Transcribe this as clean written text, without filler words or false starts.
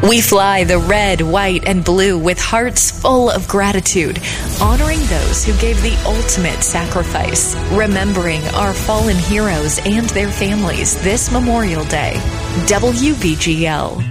We fly the red, white, and blue with hearts full of gratitude, honoring those who gave the ultimate sacrifice, remembering our fallen heroes and their families this Memorial Day. WBGL.